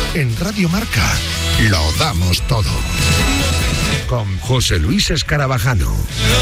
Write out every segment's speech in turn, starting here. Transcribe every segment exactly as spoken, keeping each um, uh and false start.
En Radio Marca lo damos todo. Con José Luis Escarabajano.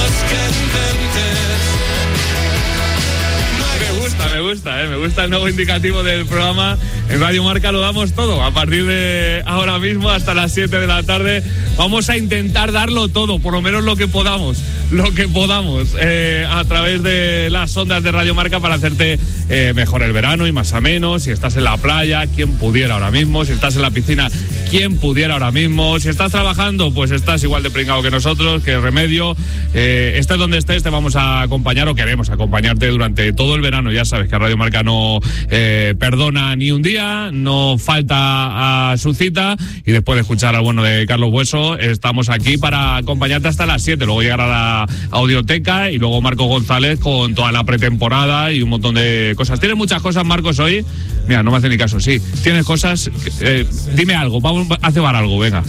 Me gusta, me gusta, ¿eh? Me gusta el nuevo indicativo del programa. En Radio Marca lo damos todo. A partir de ahora mismo hasta las siete de la tarde vamos a intentar darlo todo, por lo menos lo que podamos, lo que podamos, eh, a través de las ondas de Radio Marca para hacerte eh, mejor el verano y más a menos. Si estás en la playa, quien pudiera ahora mismo. Si estás en la piscina, quien pudiera ahora mismo. Si estás trabajando, pues estás igual de pringado que nosotros, que Remedio. Eh, estés donde estés, te vamos a acompañar o queremos acompañarte durante todo el verano. Ya sabes que Radio Marca no eh, perdona ni un día, no falta a su cita, y después de escuchar al bueno de Carlos Bueso, estamos aquí para acompañarte hasta las siete. Luego llegará la audioteca y luego Marco González con toda la pretemporada y un montón de cosas. ¿Tienes muchas cosas, Marcos, hoy? Mira, no me hace ni caso, sí. ¿Tienes cosas? Eh, dime algo, vamos a cebar algo, venga.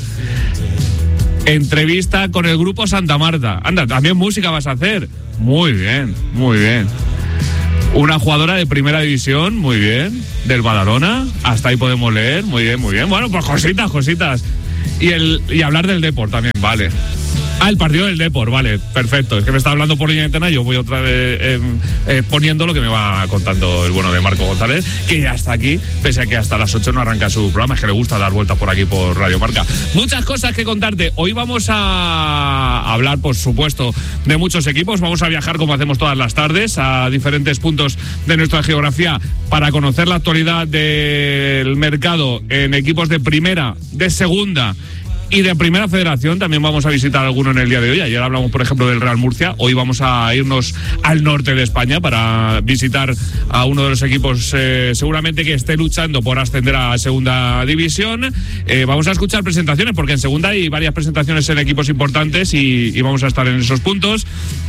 Entrevista con el grupo Santa Marta. Anda, también música vas a hacer. Muy bien, muy bien. Una jugadora de primera división, muy bien, del Badalona, hasta ahí podemos leer, muy bien, muy bien. Bueno, pues cositas, cositas. Y el y hablar del Depor también, vale. Ah, el partido del Depor, vale, perfecto. Es que me está hablando por línea de antena, yo voy otra vez eh, eh, poniendo lo que me va contando el bueno de Marco González, que ya está aquí, pese a que hasta las ocho no arranca su programa, es que le gusta dar vueltas por aquí por Radio Marca. Muchas cosas que contarte. Hoy vamos a hablar, por supuesto, de muchos equipos. Vamos a viajar, como hacemos todas las tardes, a diferentes puntos de nuestra geografía para conocer la actualidad del mercado en equipos de primera, de segunda y de Primera Federación. También vamos a visitar alguno en el día de hoy. Ayer hablamos, por ejemplo, del Real Murcia. Hoy vamos a irnos al norte de España para visitar a uno de los equipos eh, seguramente que esté luchando por ascender a Segunda División. Eh, vamos a escuchar presentaciones, porque en Segunda hay varias presentaciones en equipos importantes y, y vamos a estar en esos puntos.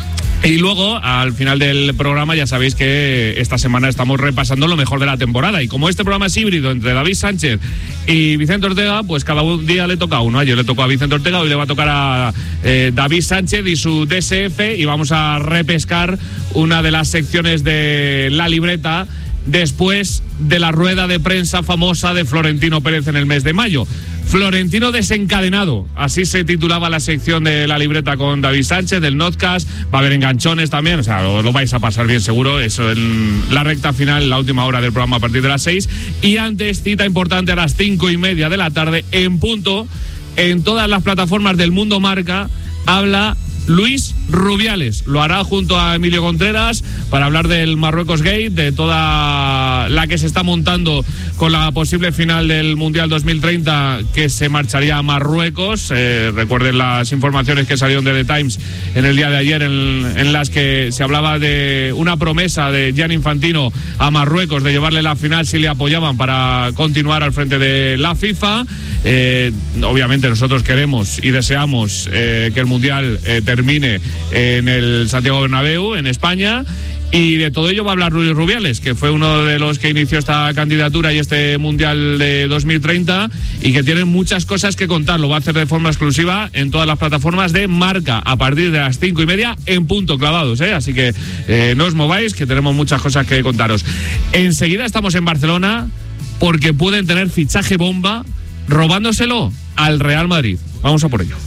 Y luego, al final del programa, ya sabéis que esta semana estamos repasando lo mejor de la temporada. Y como este programa es híbrido entre David Sánchez y Vicente Ortega, pues cada día le toca a uno. Ayer le tocó a Vicente Ortega, hoy le va a tocar a eh, David Sánchez y su D S F. Y vamos a repescar una de las secciones de la libreta después de la rueda de prensa famosa de Florentino Pérez en el mes de mayo. Florentino desencadenado, así se titulaba la sección de la libreta con David Sánchez del Notcast. Va a haber enganchones también, o sea, lo, lo vais a pasar bien seguro. Eso en la recta final, la última hora del programa a partir de las seis. Y antes, cita importante a las cinco y media de la tarde, en punto, en todas las plataformas del Mundo Marca, habla Luis Rubiales. Lo hará junto a Emilio Contreras para hablar del Marruecos Gate, de toda la que se está montando con la posible final del Mundial dos mil treinta que se marcharía a Marruecos. Eh, recuerden las informaciones que salieron de The Times en el día de ayer, en, en las que se hablaba de una promesa de Gianni Infantino a Marruecos de llevarle la final si le apoyaban para continuar al frente de la FIFA. Eh, obviamente nosotros queremos y deseamos eh, que el Mundial eh, termine en el Santiago Bernabéu, en España. Y de todo ello va a hablar Luis Rubiales, que fue uno de los que inició esta candidatura y este Mundial de dos mil treinta, y que tiene muchas cosas que contar. Lo va a hacer de forma exclusiva en todas las plataformas de Marca a partir de las cinco y media en punto, clavados, ¿eh? Así que eh, no os mováis, que tenemos muchas cosas que contaros. Enseguida estamos en Barcelona porque pueden tener fichaje bomba robándoselo al Real Madrid. Vamos a por ello.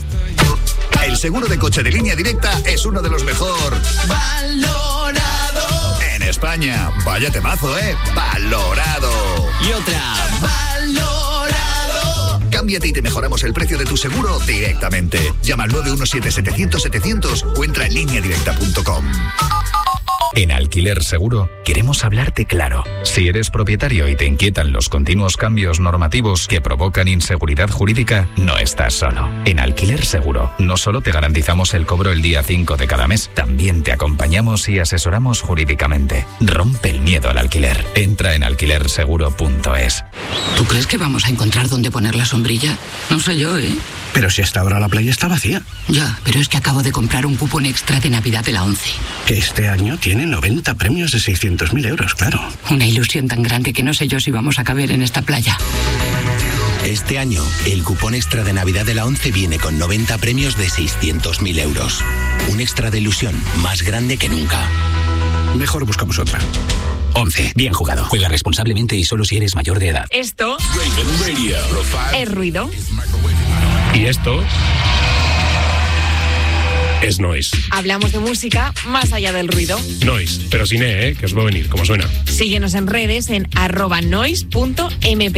El seguro de coche de Línea Directa es uno de los mejor valorado en España. Vaya temazo, ¿eh? Valorado. Y otra. Valorado. Cámbiate y te mejoramos el precio de tu seguro directamente. Llama al nueve uno siete, setecientos, setecientos o entra en línea directa punto com. En Alquiler Seguro queremos hablarte claro. Si eres propietario y te inquietan los continuos cambios normativos que provocan inseguridad jurídica, no estás solo. En Alquiler Seguro no solo te garantizamos el cobro el día cinco de cada mes, también te acompañamos y asesoramos jurídicamente. Rompe el miedo al alquiler. Entra en alquiler seguro punto es. ¿Tú crees que vamos a encontrar dónde poner la sombrilla? No sé yo, ¿eh? Pero si hasta ahora la playa está vacía. Ya, pero es que acabo de comprar un cupón extra de Navidad de la ONCE. Que este año tiene noventa premios de seiscientos mil euros, claro. Una ilusión tan grande que no sé yo si vamos a caber en esta playa. Este año, el cupón extra de Navidad de la ONCE viene con noventa premios de seiscientos mil euros. Un extra de ilusión más grande que nunca. Mejor buscamos otra. once. Bien jugado. Juega responsablemente y solo si eres mayor de edad. Esto es ruido. Y esto es noise. Hablamos de música más allá del ruido. Noise, pero sin E, ¿eh? Que os va a venir, como suena. Síguenos en redes en arroba noise punto m p.